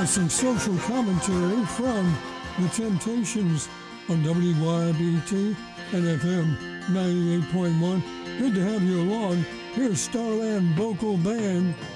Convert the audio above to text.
now some social commentary from The Temptations on WYBT and FM 98.1. Good to have you along. Here's Starland Vocal Band